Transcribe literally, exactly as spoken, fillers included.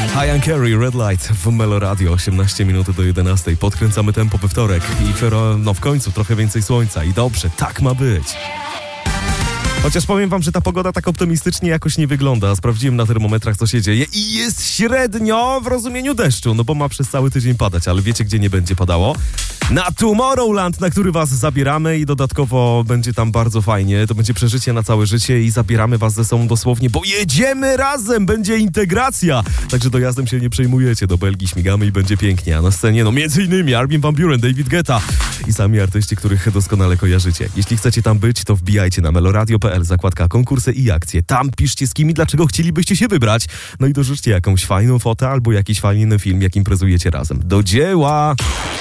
Ian Carey, Red Light w Melo Radio, osiemnaście minut do jedenastej. Podkręcamy tempo we wtorek i w, no w końcu trochę więcej słońca i dobrze, tak ma być. Chociaż powiem wam, że ta pogoda tak optymistycznie jakoś nie wygląda. Sprawdziłem na termometrach, co się dzieje i jest średnio w rozumieniu deszczu, no bo ma przez cały tydzień padać, ale wiecie, gdzie nie będzie padało? Na Tomorrowland, na który was zabieramy i dodatkowo będzie tam bardzo fajnie. To będzie przeżycie na całe życie i zabieramy was ze sobą dosłownie, bo jedziemy razem, będzie integracja. Także dojazdem się nie przejmujecie, do Belgii śmigamy i będzie pięknie. A na scenie, no między innymi Armin van Buuren, David Guetta i sami artyści, których doskonale kojarzycie. Jeśli chcecie tam być, to wbijajcie na meloradio kropka p l, zakładka konkursy i akcje. Tam piszcie, z kim i dlaczego chcielibyście się wybrać. No i dorzućcie jakąś fajną fotę albo jakiś fajny film, jak imprezujecie razem. Do dzieła!